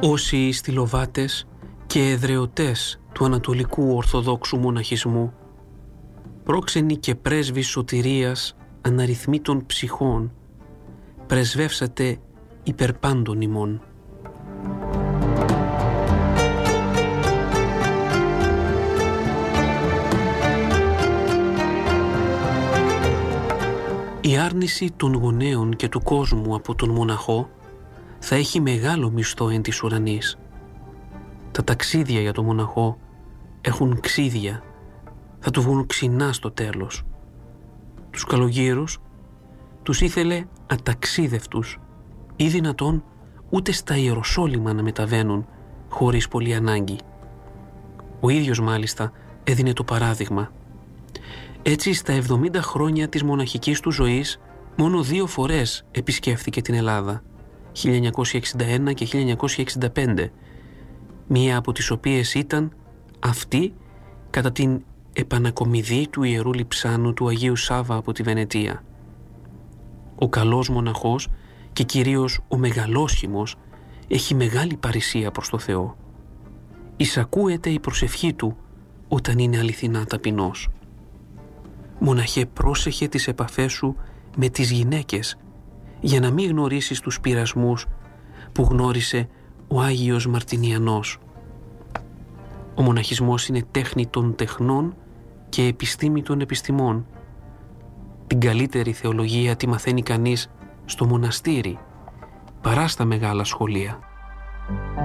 Όσοι στυλοβάτες και εδραιωτές του Ανατολικού Ορθοδόξου Μοναχισμού, πρόξενοι και πρέσβεις σωτηρίας αναριθμήτων ψυχών, πρεσβεύσατε υπερπάντων ημών. Η άρνηση των γονέων και του κόσμου από τον μοναχό θα έχει μεγάλο μισθό εν της ουρανής. Τα ταξίδια για τον μοναχό έχουν ξίδια, θα του βγουν ξινά στο τέλος. Τους καλογύρους τους ήθελε αταξίδευτους ή δυνατόν ούτε στα Ιεροσόλυμα να μεταβαίνουν χωρίς πολλή ανάγκη. Ο ίδιος μάλιστα έδινε το παράδειγμα. Έτσι στα 70 χρόνια της μοναχικής του ζωής μόνο 2 φορές επισκέφθηκε την Ελλάδα, 1961 και 1965, μία από τις οποίες ήταν αυτή κατά την επανακομιδή του Ιερού Λειψάνου του Αγίου Σάββα από τη Βενετία. Ο καλός μοναχός και κυρίως ο μεγαλόσχημος έχει μεγάλη παρησία προς το Θεό. Εισακούεται η προσευχή του όταν είναι αληθινά ταπεινός. Μοναχέ, πρόσεχε τις επαφές σου με τις γυναίκες για να μην γνωρίσεις τους πειρασμούς που γνώρισε ο Άγιος Μαρτινιανός. Ο μοναχισμός είναι τέχνη των τεχνών και επιστήμη των επιστημών. Την καλύτερη θεολογία τη μαθαίνει κανείς στο μοναστήρι παρά στα μεγάλα σχολεία.